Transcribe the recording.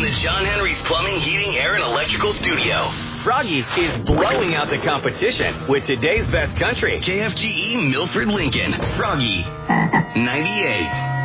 from the John Henry's Plumbing, Heating, Air, and Electrical Studio. Froggy is blowing out the competition with today's best country. KFGE Milford Lincoln. Froggy 98.